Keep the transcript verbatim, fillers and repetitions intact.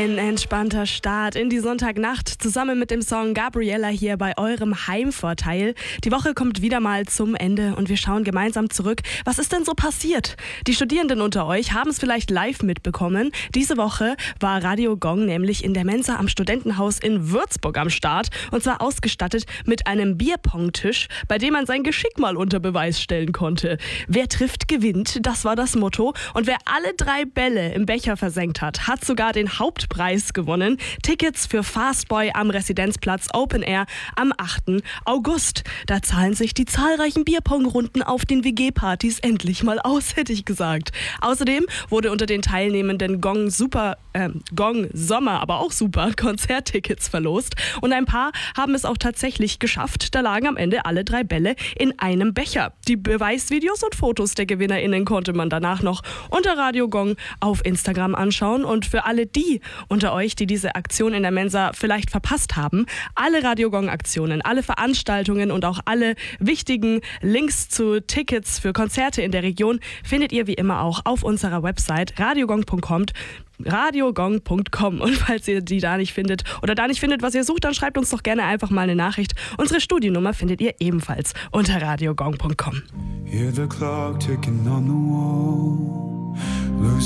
Ein entspannter Start in die Sonntagnacht zusammen mit dem Song Gabriella hier bei eurem Heimvorteil. Die Woche kommt wieder mal zum Ende und wir schauen gemeinsam zurück. Was ist denn so passiert? Die Studierenden unter euch haben es vielleicht live mitbekommen. Diese Woche war Radio Gong nämlich in der Mensa am Studentenhaus in Würzburg am Start und zwar ausgestattet mit einem Bierpong-Tisch, bei dem man sein Geschick mal unter Beweis stellen konnte. Wer trifft, gewinnt, das war das Motto. Und wer alle drei Bälle im Becher versenkt hat, hat sogar den Hauptpreis gewonnen. Tickets für Fastboy am Residenzplatz Open Air am achten August. Da zahlen sich die zahlreichen Bierpong-Runden auf den W G-Partys endlich mal aus, hätte ich gesagt. Außerdem wurde unter den Teilnehmenden Gong Super, äh, Gong Sommer, aber auch Super Konzerttickets verlost. Und ein paar haben es auch tatsächlich geschafft. Da lagen am Ende alle drei Bälle in einem Becher. Die Beweisvideos und Fotos der GewinnerInnen konnte man danach noch unter Radio Gong auf Instagram anschauen. Und für alle die unter euch, die diese Aktion in der Mensa vielleicht verpasst haben, alle Radio Gong Aktionen, alle Veranstaltungen und auch alle wichtigen Links zu Tickets für Konzerte in der Region findet ihr wie immer auch auf unserer Website radiogong punkt com. radiogong punkt com. Und falls ihr die da nicht findet oder da nicht findet, was ihr sucht, dann schreibt uns doch gerne einfach mal eine Nachricht. Unsere Studiennummer findet ihr ebenfalls unter radiogong punkt com. Hear the clock ticking on the wall.